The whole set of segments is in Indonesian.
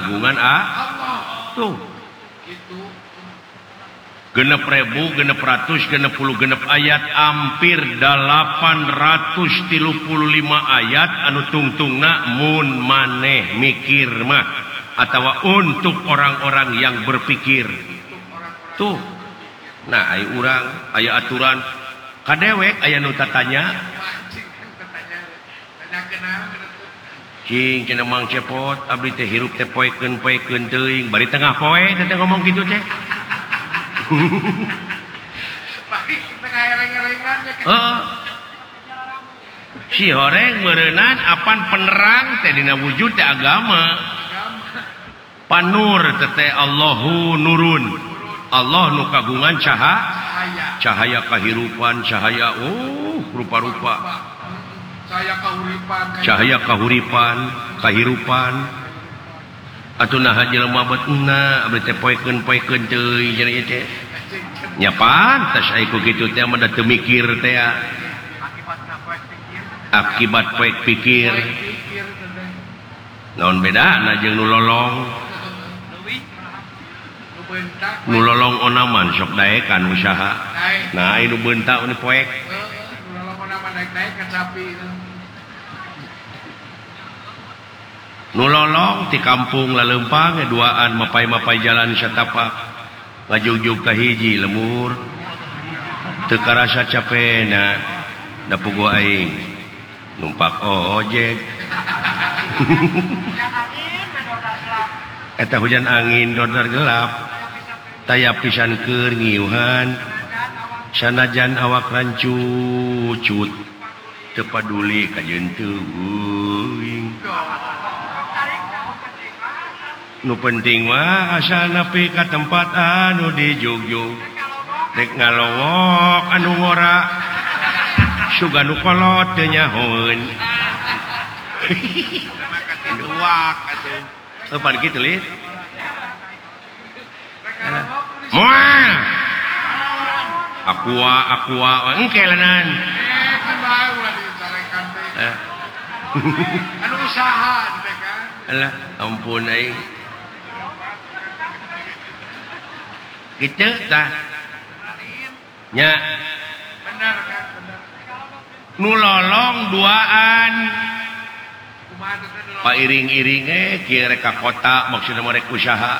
kagungan tuh genep ribu, genep ratus, genep puluh, genep ayat, hampir 835 ayat anu tungtungna mun maneh mikir mah atau untuk orang-orang yang berpikir tuh. Nah aya urang aya aturan kadewek aya nu tatanya cing cenah mang cepot abdi teh hirup teh poekeun teuing bari tengah poe teh ngomong kitu teh. Si horeng meureunnan apan penerang teh dina wujud teh agama. Panur teh Allahu nurun. Allah nu kagungan cahaya kahirupan, cahaya rupa-rupa. Cahaya kahuripan, kahirupan. Atuh naha jelema betna abdi teh poekeun teuing cenah teh. Nya pantes aya ku kitu teh mah da teu mikir teh. Akibat poek pikir. Naon bedana jeung nu lolong? Nu lolong onaman sok daekan usaha. Nah, anu beuntak nu poek. Nu lolong onaman daek ka sapi. Nu lolong ti kampung laleumpang duaan mapai-mapai jalan satapak ngajugjug ka hiji lemur teu karasa capena da puguh aing numpak ojek eta hujan angin dodar gelap taya pisan keur ngiuhan sanajan awak rancucut teu paduli ka jeunteung. Nu penting mah asal nepi ka tempat anu dijugjug rek ngalowok anu ngora suga nu kolot teu nyahoeun duak atuh pan kitu lih moal aqua engke lanan anu usaha teh kan alah ampun aing gitu tah nya bener kan bener nu lolong duaan pairing-iring kieu rek ka kota maksudna mah rek usaha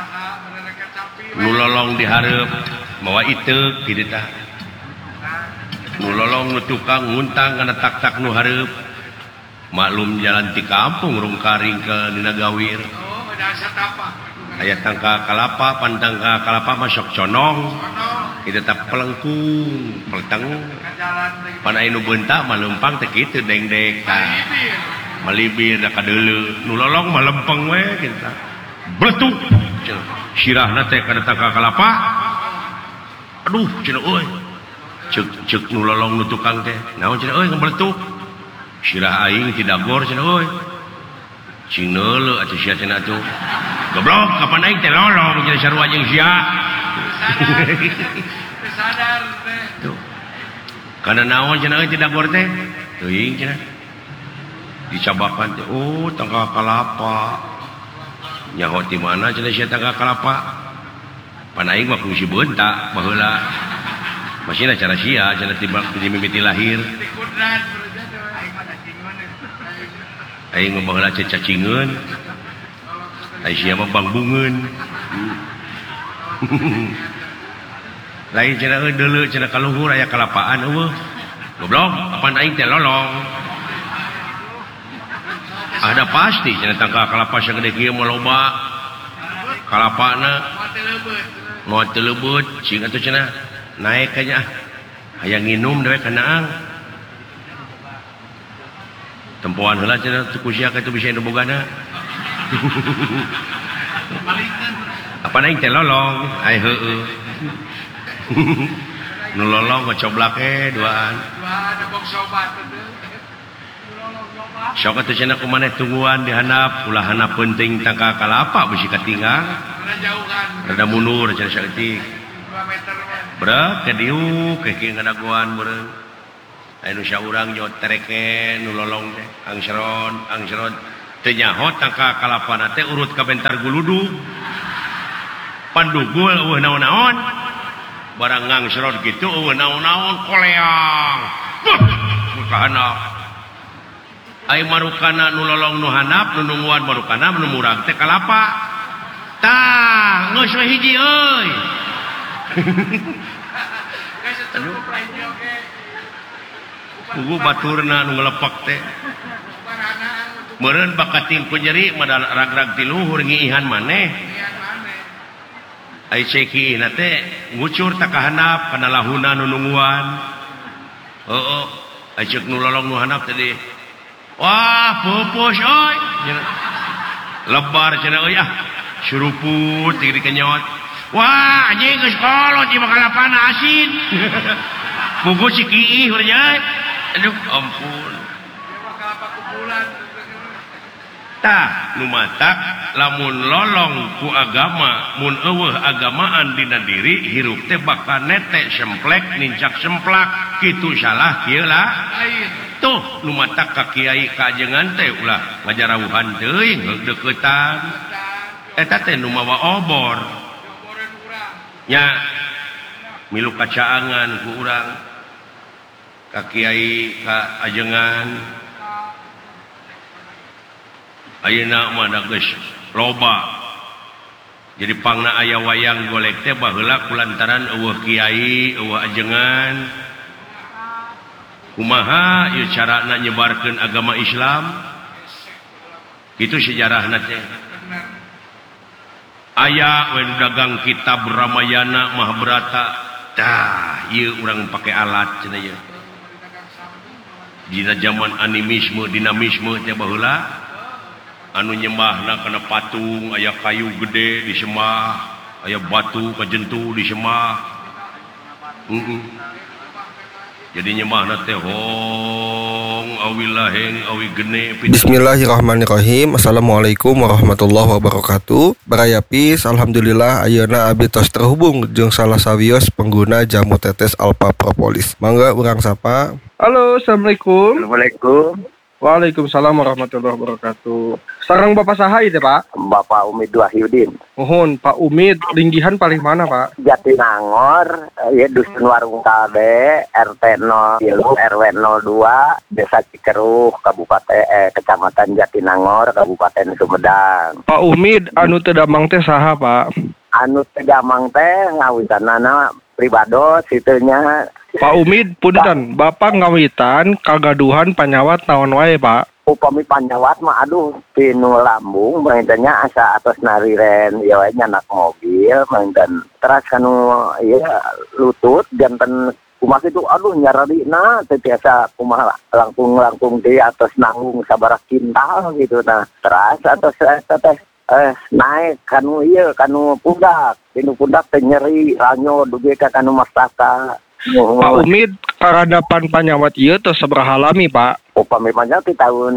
nu lolong dihareup mawa iteuk kitu tah nu lolong nu tukang nguntang kana tak-tak nu hareup maklum jalan ti kampung rung karing ke dina gawir ada satapa aya tangka kalapa pantangka kalapa masuk conong kita tak pelengkung pelteng pan aya nu beuntak mah leumpang teh kitu dengdek tah malibir da kadeuleu nu lolong mah lempeng we kitu bletuk sirahna teh kana tangka kalapa aduh cenah euy ceuk nu lolong nu tukang teh naon cenah euy ngabletuk sirah aing ti dagor cenah euy cing neuleuh atuh sia cenah atuh goblok kapan aing teh lolong jadi sarua jeung sia sadar teh tuh kana naon cenah euy ti dagor teh teuing cenah dicabakan teh oh tangka kalapa nyaho ti mana cenah sia tangka kalapa pan aing mah fungsi beuntak baheula masihna cara sia cenah ti mimiti lahir aing mah baheula cacingeun ai sia mah bangbungeun lain cenah deuleu cenah kaluhur aya kalapaan eueuh goblok apan aing teh lolong ada pasti cenah tangka kalapa sagede kieu mah loba kalapana moal teu leubeut cing atuh cenah naek ka nya aya nginum dewe kana ang tempoan heula cenah ku sia kitu bisa anu bogana apa naing teh lolong ai heueuh nu lolong ngocoblak duaan bok sobat sok atuh cenah kumaneh tungguan dihandap ulah handap penting tangka kalapa bisi katinggal rada mundur cenah saeutik 2 meter berat ke diu ke kieu ngadagoan meureun aya nu saurang nyot tereke nu lolong teh angsron teu nyaho tangka kalapana teh urut ka bentar guludug pandugul eueuh naon-naon barang ngangsrod kitu eueuh naon-naon koleang mukahana ai marukana nu lolong nu handap nu nungguan marukana nu murag teh kalapa tah geus we hiji euy Ugu baturna nu ngelepak teh meureun bakating ku nyeri madal rag-rag ti luhur ngiihan maneh ai ceki na teh ngucur ta ka handap kana lahuna nu nungguan heuh ai ceuk nu lolong nu handap tadi wah pupus euy lebar cenah euy suruput di kenyot wah anjing geus kolot ieu kalapana asin pugus si kiih urang aduh ampun tah nu matak lamun lolong ku agama mun eueuh agamaan dina diri hirup teh bakal nete semplek nincak semplak kitu salah kieu lah tuh nu matak ka kiai kajengan teh ulah ngajarawuhan teuing deukeutan eta teh nu mawa obor nya milu kacaangan ku urang ka kiai ka ajengan ayeuna mah da geus loba jadi pangna aya wayang golek teh baheula kulantaran eueuh kiai eueuh ajengan kumaha ieu carana nyebarkeun agama Islam kitu sejarahna teh aya we dagang kitab Ramayana Mahabharata tah ieu urang pake alat cenah ieu dina zaman animisme dinamisme teh baheula anu nyembahna kana patung aya kayu gede disembah aya batu kajentu disembah jadi nyembahna teh hong awi laheng awi gene Bismillahirrahmanirrahim. Assalamualaikum warahmatullahi wabarakatuh. Barayapis alhamdulillah ayeuna abdi tos terhubung jeung salah sawios pengguna jamu tetes Alpha Propolis. Mangga urang sapa. Halo, assalamualaikum. Assalamualaikum. Waalaikumsalam warahmatullahi wabarakatuh. Sareng Bapak saha ieu teh, Pak? Bapak Umid Wahyudin. Mohon Pak Umid, linggihan paling mana, Pak? Jatinangor, ya Dusun Warung Kalbe, RT 03 RW 02, Desa Cikeruh, Kecamatan Jatinangor, Kabupaten Sumedang. Pak Umid, anu teu damang teh saha, Pak? Anu teu damang teh ngawitanana pribados itunya. Pak Umid, punten, Bapak ngawitan kagaduhan panyawat naon wae, Pak? Upami panyawat mah aduh tinu lambung maintannya asa atas nariren ya we nyanak mobil maintan teras kanu ieu lutut janten kumaha itu aduh nyararina teh biasa kumaha langkung di atas nanggung sabaraha kintal gitu nah teras atas teh naik kanu ieu kanu pundak tinu pundak teh nyeri ranyo dugi ka kanu mastaka. Pak Umid, karadapan panyawat ieu tos sabaraha lami, Pak? Upami panyawat di tahun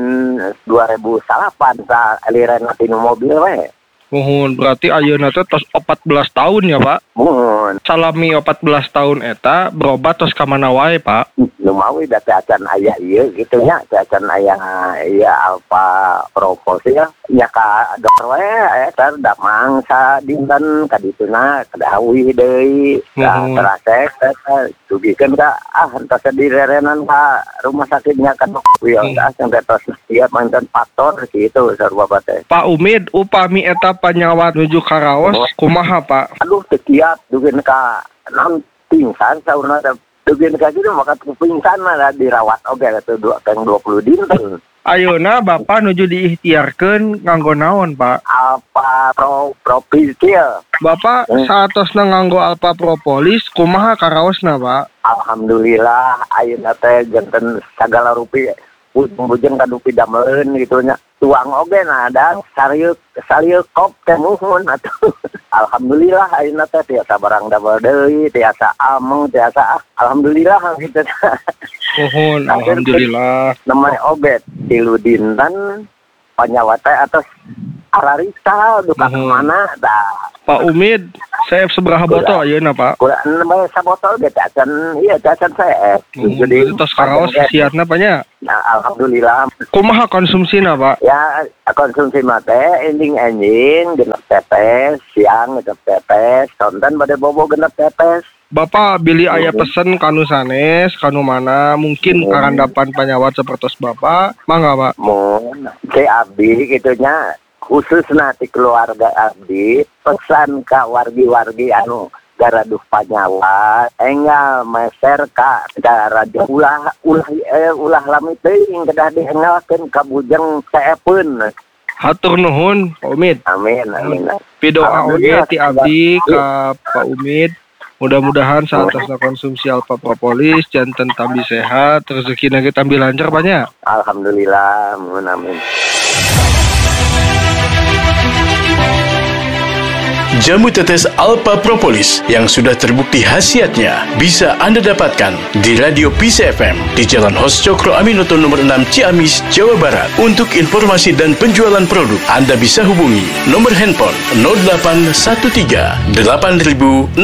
2008 sa aliran tinu mobil we. Mohon berarti ayeuna teh tos 14 tahun ya, Pak? Mohon. Salami 14 tahun eta berobat tos ka mana wae, Pak? Lumawi da teh acan aya ieu kitu nya, teh acan aya ieu Alpha Propolis ya. Nya ka dokter we eta damang sa dinten ka dituna kadawi deui. Da terasek dugikeun ka entos direrenan ka rumah sakitnya ka dokter ya sampai tos siap mantan faktor kitu sarua teh. Pak Umid, upami eta panyawat nuju ka raos kumaha, Pak? Aduh teu kiat dugikeun ka naon pingsan saurna dugikeun ka kitu maka pingsan mah dirawat oge atuh 20 dinten. Ayeuna Bapak nuju diikhtiarkeun nganggo naon, Pak? Alpha Propolis. Bapak saatosna nganggo Alpha Propolis kumaha karaosna, Pak? Alhamdulillah ayeuna teh janten sagala rupi bujeng kadu pidameun gitu nya. Tuang oge na ada sarieu kop teh muhun atuh. Alhamdulillah ayeuna teh tiasa barang damel deui, tiasa ameng, tiasa alhamdulillah gitu. Mohon alhamdulillah. Namanya obat tilu dinten panyawat teh atas Ararisa duka mana dah. Pak Umid, saya seberapa botol ayeuna Pak? Kurang 6 botol ge cacan, iya cacan saya. Jadi tos karaos siatna Pak nya. Nah, alhamdulillah. Kumaha konsumsina Pak? Ya konsumsi mate enjing genep tepes, siang genep tepes, sonten bade bobo genep tepes. Bapak beli aya pesen kanu sanes, kanu mana mungkin karandapan panyawat sapertos Bapak, mangga Pak. Mun ke abdi gitunya khusus nanti keluarga abdi pesan ka wargi-wargi anu garaduh panyawa enggal meser ka radio ulah lami teuing kedah dihengalkeun ka bujeng saepeun. Hatur nuhun Pak Umid. Amin. Pidoa oge ti abdi ka Pak Umid. Mudah-mudahan saat konsumsi Alpha Propolis janten tambi sehat, rezekina kita tambi lancar banyak. Alhamdulillah, amin. Jamu tetes Alpha Propolis yang sudah terbukti khasiatnya bisa Anda dapatkan di Radio Peace FM di Jalan Hos Cokro Aminoto nomor 6 Ciamis, Jawa Barat. Untuk informasi dan penjualan produk, Anda bisa hubungi nomor handphone 0813 8000 6860.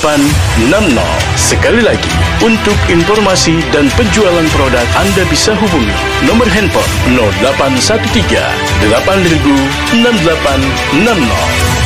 Sekali lagi, untuk informasi dan penjualan produk, Anda bisa hubungi nomor handphone 0813 8000 6860.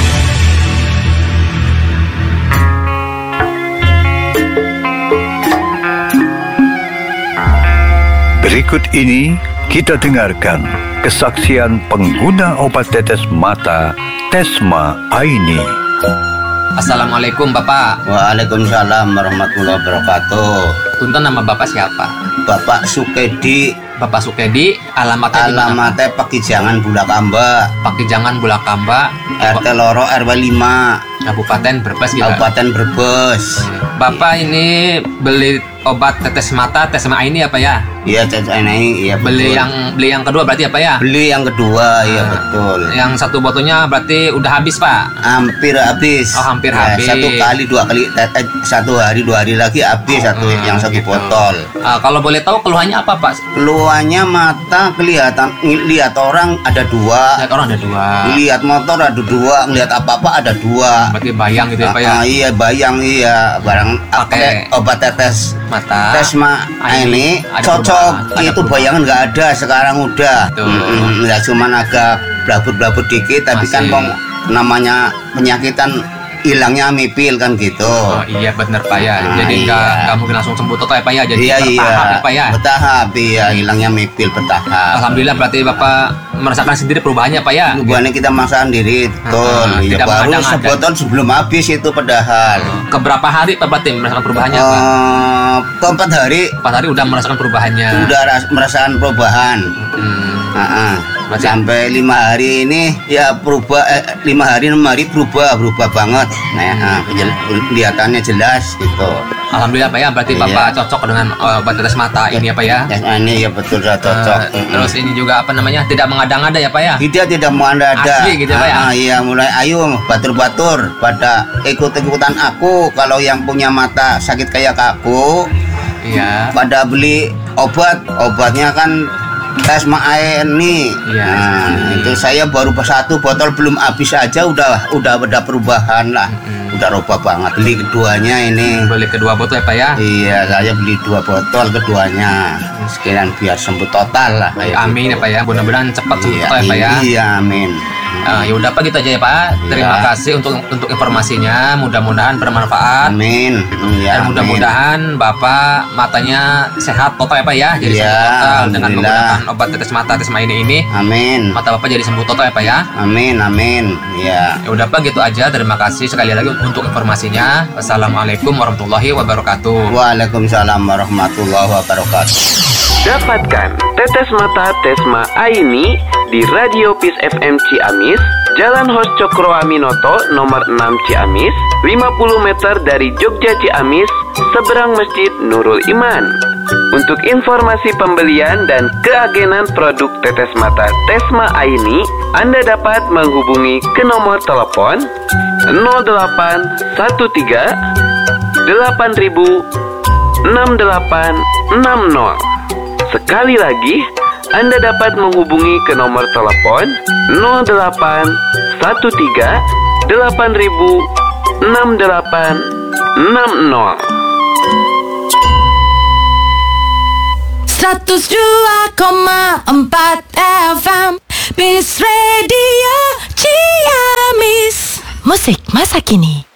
Berikut ini kita dengarkan kesaksian pengguna obat tetes mata Tesma Aini. Assalamualaikum Bapak. Waalaikumsalam warahmatullahi wabarakatuh. Punten, nama Bapak siapa? Bapak Sukedi. Bapak Sukedi, alamatnya di mana? Alamatnya Pakijangan Bulakamba. Pakijangan Bulakamba, RT Loro RW 5. Kabupaten Brebes gitu. Kabupaten Brebes. Bapak ini beli obat tetes mata Tesma ini apa ya? Iya, tetes ini, iya betul. Beli yang kedua berarti apa ya? Beli yang kedua, iya betul. Yang satu botolnya berarti udah habis Pak? Hampir habis. Oh, hampir habis. Satu kali, dua kali, satu hari lagi habis yang satu gitu. botol. Kalau boleh tahu keluhannya apa Pak? Keluhannya mata kelihatan, lihat orang ada dua. Lihat orang ada dua. Lihat motor ada dua, lihat apa-apa ada dua. Berarti bayang gitu ya Pak ya? Iya bayang, iya barang pakai obat tetes mata Tesma ini cocok. Itu bayangan nggak ada sekarang udah. Ya cuman agak blabut dikit, tapi kan namanya penyakitan hilangnya mipil kan gitu. Oh iya benar Pak ya. Jadi nggak mungkin langsung sembuh total ya Pak ya. Jadi bertahap ya Pak ya. Bertahap iya, hilangnya mipil bertahap. Alhamdulillah berarti Bapak merasakan sendiri perubahannya Pak ya. Perubahannya kita merasakan diri betul. Ya, baru sebotol sebelum habis itu padahal. Keberapa hari Pak berarti merasakan perubahannya Pak? Ke 4 hari. 4 hari udah merasakan perubahannya. Udah merasakan perubahan. Sampai 5 hari ini ya berubah. 5 hari 6 hari berubah banget. Nah, kelihatannya jelas gitu. Alhamdulillah Pak ya, berarti Bapak cocok dengan obat tetes mata ini ya Pak ya. Ini ya betul sudah cocok. Terus ini juga apa namanya, tidak mengada-ngada ya Pak ya. Tidak mengada-ngada. Asli gitu Pak ya. Iya, mulai ayo batur-batur pada ikut-ikutan aku. Kalau yang punya mata sakit kayak aku, iya, pada beli obatnya kan Tesma ini. Iya, itu saya baru 1 botol belum habis aja udah ada perubahan lah. Udah robah banget. Beli keduanya ini. Beli kedua botol ya Pak ya? Iya, saya beli 2 botol keduanya. Sekalian biar sembuh total lah. Amin ya Pak ya. Mudah-mudahan cepat sembuh total ya Pak ya. Iya, amin. Ya udah Pak, gitu aja ya Pak. Terima kasih untuk informasinya. Mudah-mudahan bermanfaat. Amin. Ya, dan mudah-mudahan Bapak matanya sehat total ya Pak ya. Jadi sembuh total dengan menggunakan obat tetes mata Tesma ini. Amin. Mata Bapak jadi sembuh total ya Pak ya. Amin. Ya. Ya udah Pak, gitu aja. Terima kasih sekali lagi untuk informasinya. Wassalamualaikum warahmatullahi wabarakatuh. Waalaikumsalam warahmatullahi wabarakatuh. Dapatkan tetes mata Tesma Aini di Radio Peace FM Ciamis, Jalan Hos Cokro Aminoto nomor 6 Ciamis, 50 meter dari Jogja Ciamis, seberang Masjid Nurul Iman. Untuk informasi pembelian dan keagenan produk tetes mata Tesma Aini, Anda dapat menghubungi ke nomor telepon 0813 8000 6860. Sekali lagi Anda dapat menghubungi ke nomor telepon 0813 8000 6860. 102,4 FM Peace Radio Ciamis. Musik masa kini.